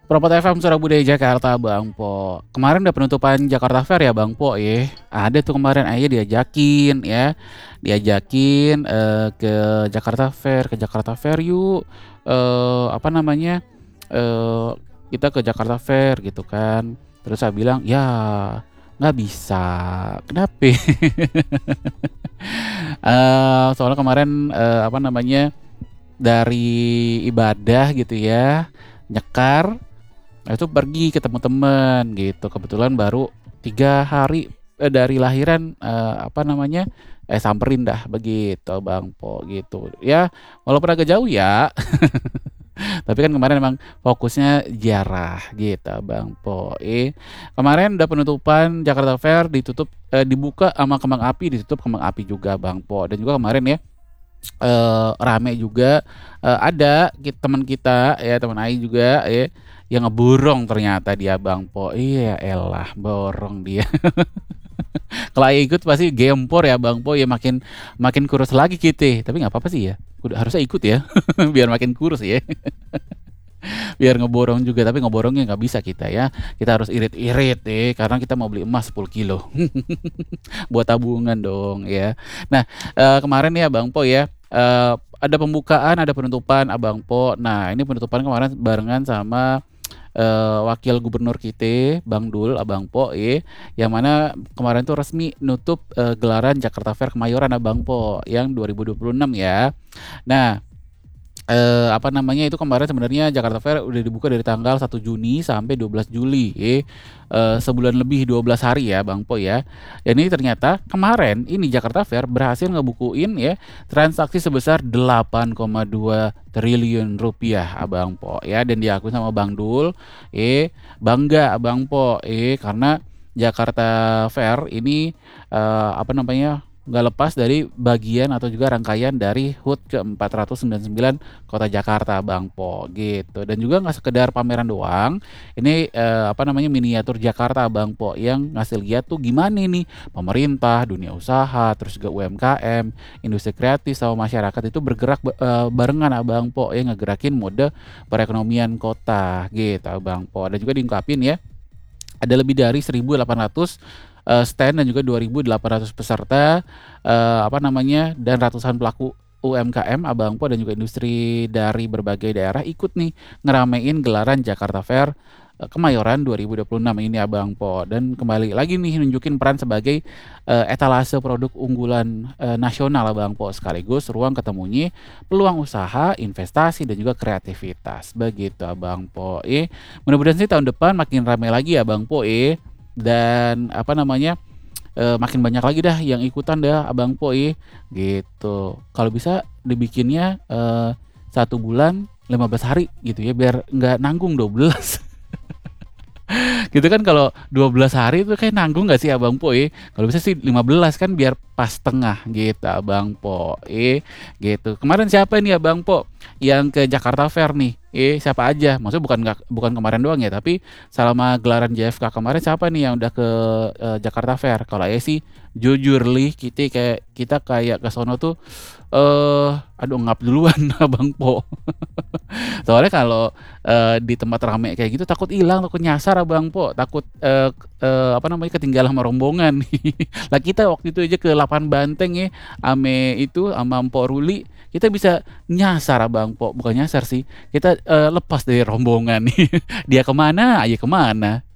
Propot FM Suara Budaya Jakarta Bang Po. Kemarin udah penutupan Jakarta Fair ya Bang Po ya. Ada tuh kemarin ayah diajakin ya. Diajakin ke Jakarta Fair, ke Jakarta Fair yuk. Apa namanya? eh Kita ke Jakarta Fair gitu kan. Terus saya bilang, "Ya, nggak bisa." Kenapa? Soalnya kemarin apa namanya? Dari ibadah gitu ya. Nyekar. Nah, itu pergi ketemu temen gitu. Kebetulan baru 3 hari dari lahiran apa namanya samperin dah begitu Bang Po gitu. Ya walaupun agak jauh ya, tapi kan kemarin emang fokusnya ziarah gitu Bang Po. Kemarin udah penutupan Jakarta Fair ditutup dibuka sama kembang api, ditutup kembang api juga Bang Po. Dan juga kemarin ya rame juga ada teman kita ya teman Ai juga ya yang ngeborong ternyata dia Bang Po. Iya elah borong dia. Kalau Ai ikut pasti gempor ya Bang Po ya makin makin kurus lagi kita. Tapi nggak apa-apa sih ya. Udah harusnya ikut ya biar makin kurus ya. Biar ngeborong juga tapi ngeborongnya nggak bisa kita ya. Kita harus irit-irit karena kita mau beli emas 10 kilo. Buat tabungan dong ya. Nah, kemarin ya Bang Po ya, ada pembukaan, ada penutupan Abang Po. Nah, ini penutupan kemarin barengan sama wakil gubernur kita, Bang Dul, Abang Po, yang mana kemarin tuh resmi nutup gelaran Jakarta Fair Kemayoran Abang Po yang 2026 ya. Nah, apa namanya itu kemarin sebenarnya Jakarta Fair udah dibuka dari tanggal 1 Juni sampai 12 Juli, sebulan lebih 12 hari ya Bang Po ya. Dan ini ternyata kemarin ini Jakarta Fair berhasil ngebukuin ya transaksi sebesar 8,2 triliun rupiah Abang Po ya, dan diakui sama Bang Dul, bangga Abang Po, karena Jakarta Fair ini apa namanya nggak lepas dari bagian atau juga rangkaian dari HUT ke-499 Kota Jakarta Bang Po gitu. Dan juga nggak sekedar pameran doang, ini apa namanya miniatur Jakarta Bang Po yang ngasih lihat tuh gimana nih pemerintah, dunia usaha, terus juga UMKM, industri kreatif sama masyarakat itu bergerak barengan Abang Po ya ngegerakin mode perekonomian kota gitu Abang Po. Dan juga diungkapin ya ada lebih dari 1.800 stand dan juga 2.800 peserta apa namanya dan ratusan pelaku UMKM Abang Po dan juga industri dari berbagai daerah ikut nih ngeramein gelaran Jakarta Fair Kemayoran 2026 ini Abang Po, dan kembali lagi nih nunjukin peran sebagai etalase produk unggulan nasional Abang Po, sekaligus ruang ketemunya peluang usaha, investasi dan juga kreativitas begitu Abang Po. Mudah-mudahan sih tahun depan makin ramai lagi ya Bang Po dan apa namanya makin banyak lagi dah yang ikutan dah Abang Po gitu. Kalau bisa dibikinnya 1 bulan 15 hari gitu ya biar nggak nanggung 12. Gitu kan kalau 12 hari itu kayak nanggung nggak sih Abang Po Kalau bisa sih 15 kan biar pas tengah gitu Abang Po gitu. Kemarin siapa nih Abang Po yang ke Jakarta Fair nih? Siapa aja? Maksudnya bukan kemarin doang ya, tapi selama gelaran JFK kemarin siapa nih yang udah ke Jakarta Fair? Kalau sih jujur lih kita kayak ke sono tuh aduh ngap duluan Abang Po. Soalnya kalau di tempat rame kayak gitu takut hilang, takut nyasar Abang Po, takut apa namanya ketinggalan sama rombongan. Lah kita waktu itu aja ke Lapan Banteng ame itu sama Mpok Ruli, kita bisa nyasar Abang Po, bukan nyasar sih, kita lepas dari rombongan nih. Dia kemana, aja kemana.